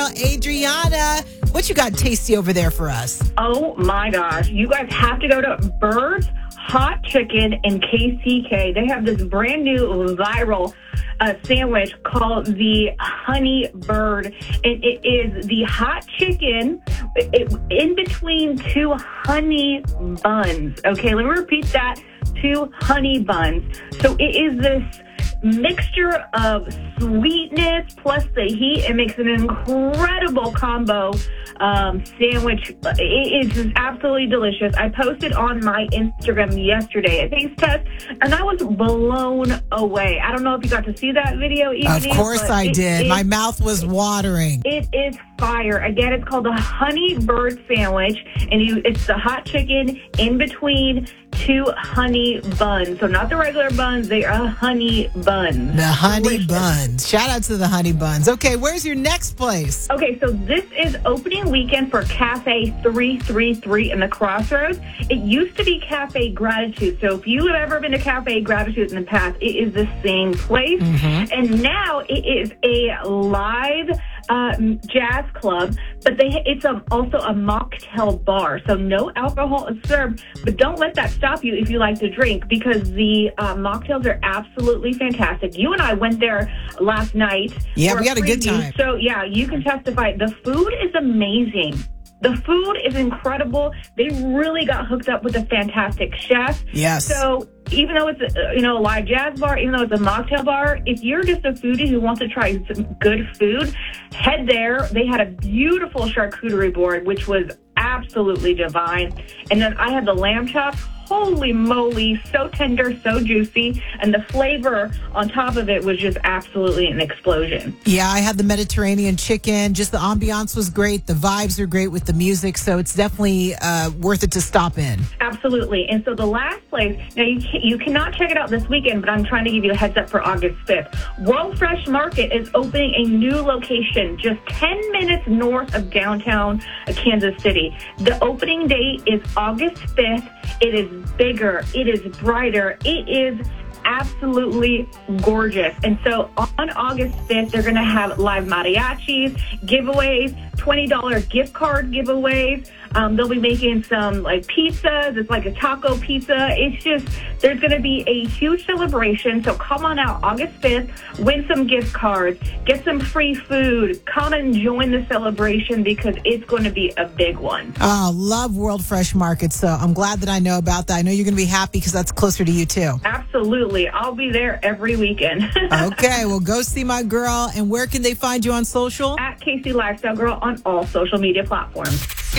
girl, Adriana. What you got tasty over there for us? Oh my gosh. You guys have to go to Bird's Hot Chicken in KCK. They have this brand new viral sandwich called the Honey Bird. And it is the hot chicken in between two honey buns. Okay, let me repeat that. Two honey buns. So it is this mixture of sweetness plus the heat. It makes an incredible combo sandwich. It is just absolutely delicious. I posted on my Instagram yesterday a taste test, and I was blown away. I don't know if you got to see that video. Of course I did. My mouth was watering. It is fire. Again, it's called the Honey Bird Sandwich, and it's the hot chicken in between two honey buns. So not the regular buns, they are honey buns. The honey buns. Shout out to the honey buns. Okay, where's your next place? Okay, so this is opening weekend for Cafe 333 in the Crossroads. It used to be Cafe Gratitude. So if you have ever been to Cafe Gratitude in the past, it is the same place. And now it is a live jazz club, but it's also a mocktail bar. So no alcohol is served, but don't let that stop you if you like to drink, because the mocktails are absolutely fantastic. You and I went there last night. Yeah, we had a good time. So yeah, you can testify. The food is amazing. The food is incredible. They really got hooked up with a fantastic chef. Yes. So even though it's a live jazz bar, even though it's a mocktail bar, if you're just a foodie who wants to try some good food, head there. They had a beautiful charcuterie board, which was absolutely divine. And then I had the lamb chops. Holy moly, so tender, so juicy, and the flavor on top of it was just absolutely an explosion. Yeah, I had the Mediterranean chicken. Just the ambiance was great. The vibes are great with the music, so it's definitely worth it to stop in. Absolutely. And so the last place, now you cannot check it out this weekend, but I'm trying to give you a heads up for August 5th. World Fresh Market is opening a new location just 10 minutes north of downtown Kansas City. The opening date is August 5th. It is bigger. It is brighter. It is absolutely gorgeous. And so on August 5th, they're going to have live mariachis, giveaways, $20 gift card giveaways. They'll be making some like pizzas. It's like a taco pizza. It's just, there's going to be a huge celebration. So come on out August 5th, win some gift cards, get some free food, come and join the celebration because it's going to be a big one. Oh, love World Fresh Market. So I'm glad that I know about that. I know you're going to be happy because that's closer to you too. Absolutely. I'll be there every weekend. Okay, well, go see my girl. And where can they find you on social? At Casey Lifestyle Girl on all social media platforms.